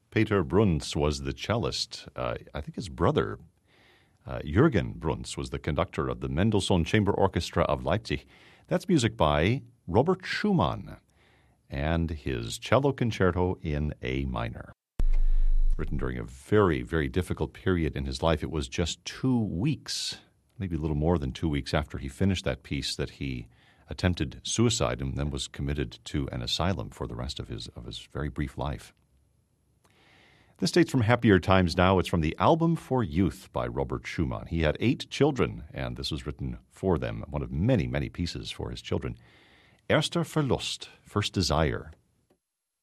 Peter Bruns was the cellist. I think his brother, Jürgen Bruns, was the conductor of the Mendelssohn Chamber Orchestra of Leipzig. That's music by Robert Schumann and his cello concerto in A minor. Written during a very, very difficult period in his life. It was just 2 weeks, maybe a little more than 2 weeks after he finished that piece that he attempted suicide and then was committed to an asylum for the rest of his very brief life. This date's from happier times now. It's from the Album for Youth by Robert Schumann. He had 8 children, and this was written for them, one of many, many pieces for his children. Erster Verlust, First Desire.